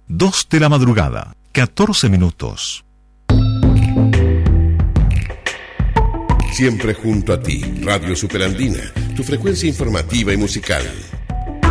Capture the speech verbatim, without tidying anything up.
Dos de la madrugada, catorce minutos. Siempre junto a ti, Radio Superandina, tu frecuencia informativa y musical.